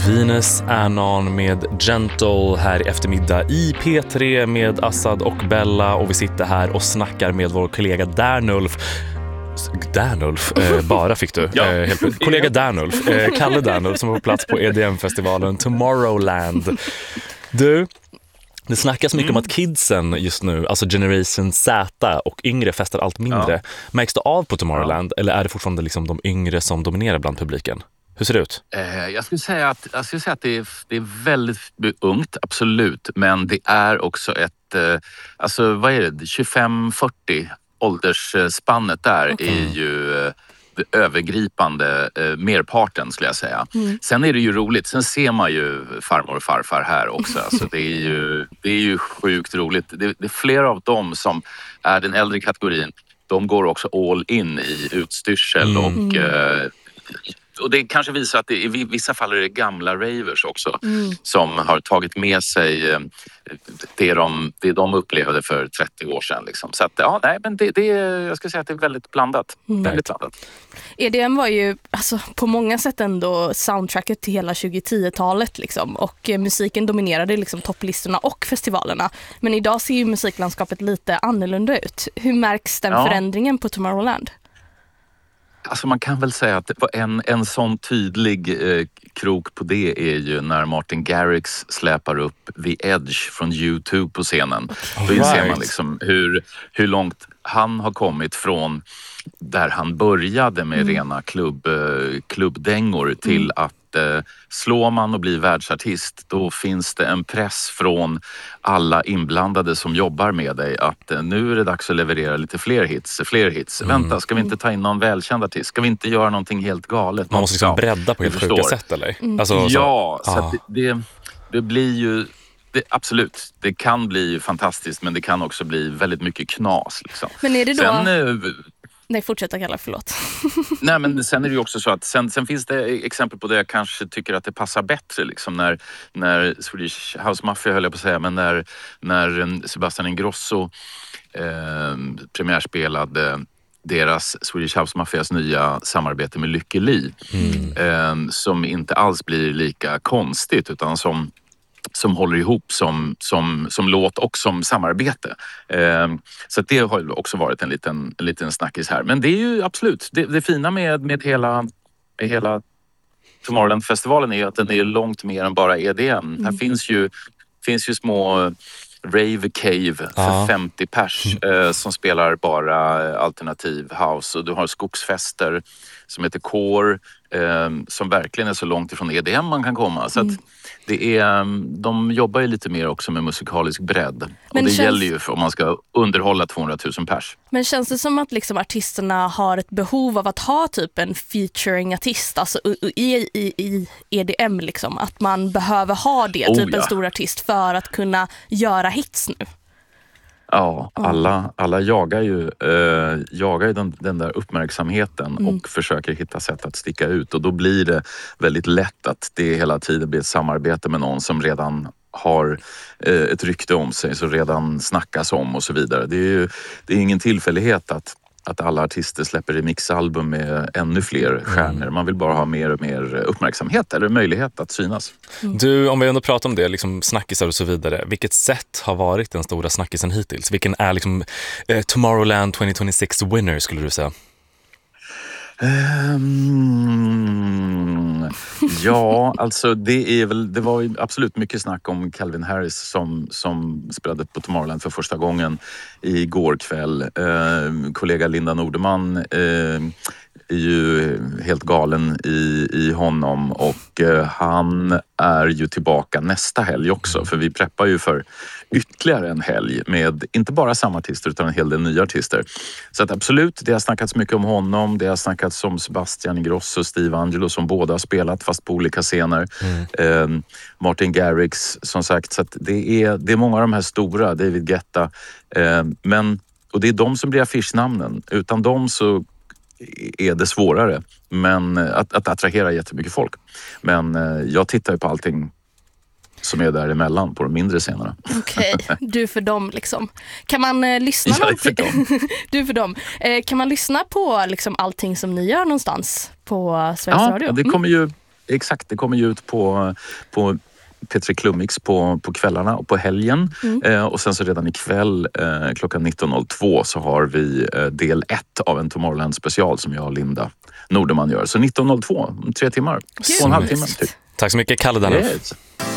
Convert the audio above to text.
Venus Anon med Gentle här i eftermiddag i P3 med Assad och Bella, och vi sitter här och snackar med vår kollega Dernulf. Bara fick du. Kollega Dernulf, Kalle Dernulf, som var på plats på EDM-festivalen Tomorrowland. Du, det snackas mycket om att kidsen just nu, alltså Generation Z och yngre, festar allt mindre. Märks det av på Tomorrowland, eller är det fortfarande liksom de yngre som dominerar bland publiken? Hur ser det ut? Jag skulle säga att det är väldigt ungt, absolut. Men det är också ett, vad är det, 25-40 åldersspannet där är ju det övergripande merparten, skulle jag säga. Sen är det ju roligt, sen ser man ju farmor och farfar här också. Alltså det är ju sjukt roligt. Det är flera av dem som är den äldre kategorin. De går också all in i utstyrsel och det kanske visar att i vissa fall är det gamla ravers också som har tagit med sig det de upplevde för 30 år sedan. Liksom. Så att, jag ska säga att det är väldigt blandat. Väldigt blandat. EDM var ju på många sätt ändå soundtracket till hela 2010-talet liksom, och musiken dominerade liksom topplistorna och festivalerna. Men idag ser ju musiklandskapet lite annorlunda ut. Hur märks den förändringen på Tomorrowland? Alltså man kan väl säga att en sån tydlig krok på det är ju när Martin Garrix släpar upp The Edge från YouTube på scenen. Då inser man liksom hur långt han har kommit från där han började med rena klubbdängor till att slår man och blir världsartist, då finns det en press från alla inblandade som jobbar med dig att nu är det dags att leverera lite fler hits. Vänta, ska vi inte ta in någon välkänd artist? Ska vi inte göra någonting helt galet? Man måste liksom bredda på helt sjuka sätt, eller? Alltså, så att det blir ju absolut, det kan bli fantastiskt, men det kan också bli väldigt mycket knas. Liksom. Men är det då... Nej, fortsätta kalla, förlåt. Nej, men sen är det ju också så att sen finns det exempel på det jag kanske tycker att det passar bättre. Liksom när Swedish House Mafia, höll jag på att säga, men när Sebastian Ingrosso premiärspelade deras Swedish House Mafias nya samarbete med Lykke Li, som inte alls blir lika konstigt utan som håller ihop som låt och som samarbete. Så det har ju också varit en liten snackis här. Men det är ju absolut, det fina med hela Tomorrowland-festivalen är ju att den är långt mer än bara EDM. Här finns ju små rave cave för 50 pers som spelar bara alternativ house, och du har skogsfester som heter Core som verkligen är så långt ifrån EDM man kan komma. Så att de jobbar ju lite mer också med musikalisk bredd. Men och det gäller ju om man ska underhålla 200 000 pers. Men känns det som att liksom artisterna har ett behov av att ha typ en featuring-artist, alltså i EDM liksom, att man behöver ha det, en stor artist för att kunna göra hits nu? Ja, alla jagar ju den där uppmärksamheten och försöker hitta sätt att sticka ut, och då blir det väldigt lätt att det hela tiden blir ett samarbete med någon som redan har ett rykte om sig, så redan snackas om och så vidare. Det är ingen tillfällighet att alla artister släpper remixalbum med ännu fler stjärnor. Man vill bara ha mer och mer uppmärksamhet eller möjlighet att synas. Du, om vi ändå pratar om det, liksom snackisar och så vidare. Vilket sätt har varit den stora snackisen hittills? Vilken är liksom Tomorrowland 2026 winner, skulle du säga? Ja, alltså det var ju absolut mycket snack om Calvin Harris som spelade på Tomorrowland för första gången igår kväll. Kollega Linda Nordeman är ju helt galen i honom, och han är ju tillbaka nästa helg också, för vi preppar ju för ytterligare en helg med inte bara samma artister utan en hel del nya artister. Så att absolut, det har snackats mycket om honom, det har snackats om Sebastian Ingrosso och Steve Angelo som båda har spelat fast på olika scener. Martin Garrix som sagt, så att det är många av de här stora, David Guetta, och det är de som blir affischnamnen. Utan dem så är det svårare, men att attrahera jättemycket folk. Men jag tittar ju på allting som är däremellan på de mindre scenerna. Okej, du för dem liksom. Kan man lyssna du för dem. Kan man lyssna på liksom allting som ni gör någonstans på Sveriges Radio? Det kommer ju exakt. Det kommer ju ut på P3 Klummix på kvällarna och på helgen. Och sen så redan ikväll klockan 19.02 så har vi del 1 av en Tomorrowland special som jag och Linda Nordeman gör. Så 19.02, 3 timmar, 2,5 timmar. Tack så mycket, Kalle Danulf. Yes.